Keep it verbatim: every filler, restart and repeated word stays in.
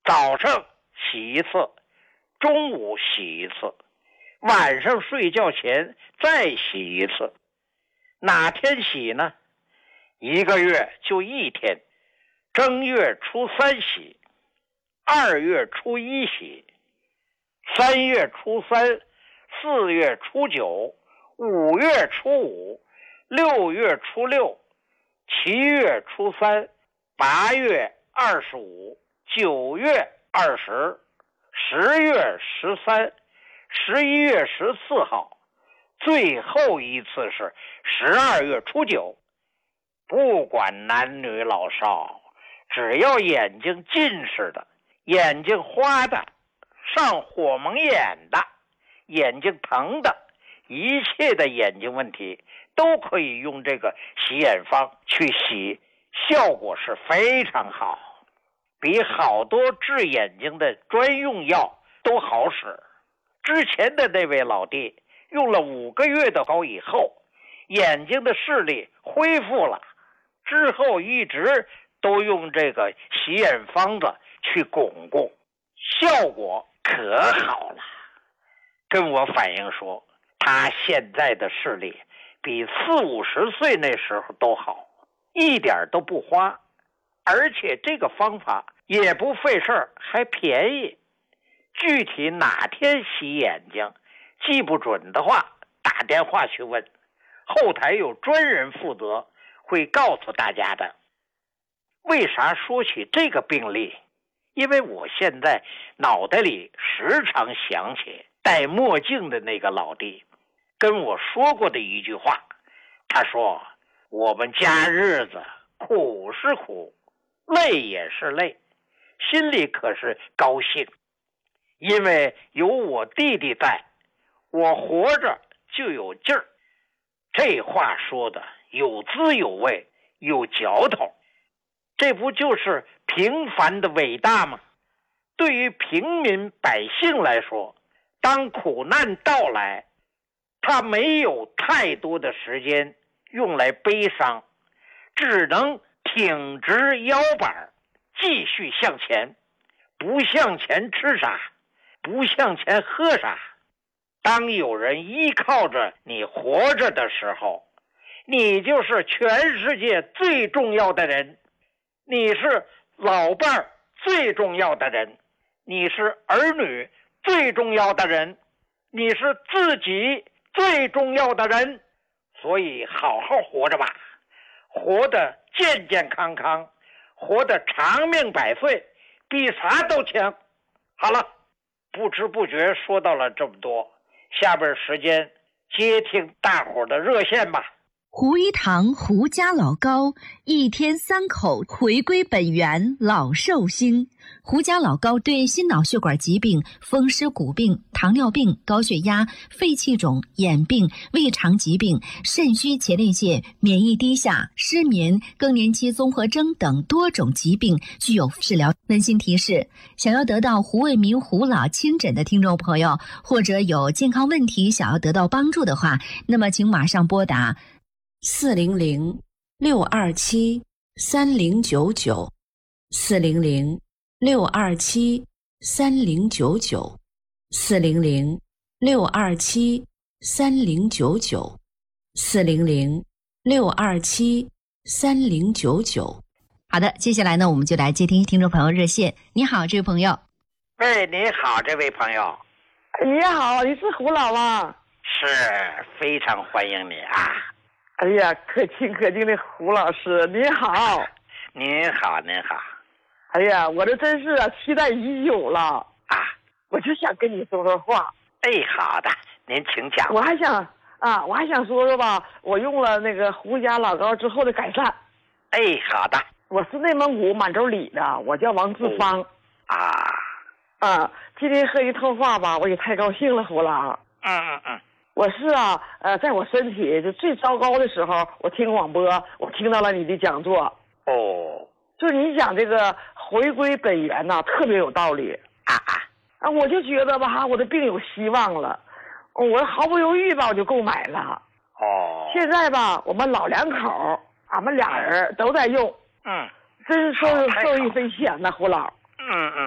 早上洗一次，中午洗一次，晚上睡觉前再洗一次。哪天洗呢？一个月就一天，正月初三洗，二月初一洗，三月初三，四月初九，五月初五，六月初六，七月初三，八月二十五，九月二十，十月十三，十一月十四号，最后一次是十二月初九。不管男女老少，只要眼睛近视的，眼睛花的，上火蒙眼的，眼睛疼的，一切的眼睛问题都可以用这个洗眼方去洗，效果是非常好，比好多治眼睛的专用药都好使。之前的那位老弟用了五个月的膏以后，眼睛的视力恢复了，之后一直都用这个洗眼方子去巩固，效果可好了。跟我反映说，他现在的视力比四五十岁那时候都好，一点都不花，而且这个方法也不费事儿，还便宜。具体哪天洗眼睛记不准的话，打电话去问，后台有专人负责，会告诉大家的。为啥说起这个病例？因为我现在脑袋里时常想起戴墨镜的那个老弟跟我说过的一句话。他说，我们家日子苦是苦，累也是累，心里可是高兴，因为有我弟弟在，我活着就有劲儿。这话说的有滋有味，有嚼头，这不就是平凡的伟大吗？对于平民百姓来说，当苦难到来，他没有太多的时间用来悲伤，只能挺直腰板继续向前，不向前吃啥，不向前喝啥。当有人依靠着你活着的时候，你就是全世界最重要的人，你是老伴儿最重要的人，你是儿女最重要的人，你是自己最重要的人。所以好好活着吧，活得健健康康，活得长命百岁，比啥都强。好了，不知不觉说到了这么多，下边时间接听大伙的热线吧。 胡一堂胡家老高，一天三口回归本源，老寿星。胡家老高对心脑血管疾病、风湿骨病、糖尿病、高血压、肺气肿、眼病、胃肠疾病、肾虚前列腺、免疫低下、失眠、更年期综合征等多种疾病具有治疗。温馨提示：想要得到胡卫民胡老亲诊的听众朋友，或者有健康问题想要得到帮助的话，那么请马上拨打四零零六二七三零九九，四零零六二七三零九九，四零零六二七三零九九，四零零六二七三零九九。 好的，接下来呢，我们就来接听听众朋友热线。你好，这位朋友。 喂，你好，这位朋友。 你好，你是胡老啊？ 是，非常欢迎你啊。 哎呀，可亲可敬的胡老师，您好。 您好，您好。 哎呀，我这真是啊，期待已久了啊！ 我就想跟你说说话。 哎，好的，您请讲。 我还想啊，我还想说说吧，我用了那个胡家老膏之后的改善。 哎，好的。 我是内蒙古满洲里的，我叫王志芳。 啊啊，今天和你通话吧，我也太高兴了，胡老。 嗯嗯嗯。 我是啊，呃，在我身体就最糟糕的时候，我听广播，我听到了你的讲座。 哦， 就是你讲这个回归本源呐、啊，特别有道理啊啊啊！我就觉得吧，我的病有希望了，我毫不犹豫吧，我就购买了。 哦， 现在吧，我们老两口，俺们俩人都在用， 嗯， 真是受受益匪浅呐，胡老。 嗯嗯。